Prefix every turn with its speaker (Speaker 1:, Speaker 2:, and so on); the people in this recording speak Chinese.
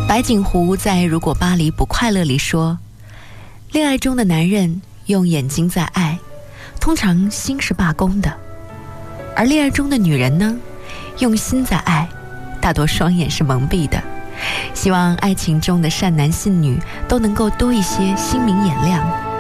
Speaker 1: 白景湖在《如果巴黎不快乐》里说，恋爱中的男人用眼睛在爱，通常心是罢工的；而恋爱中的女人呢，用心在爱，大多双眼是蒙蔽的。希望爱情中的善男信女都能够多一些心明眼亮，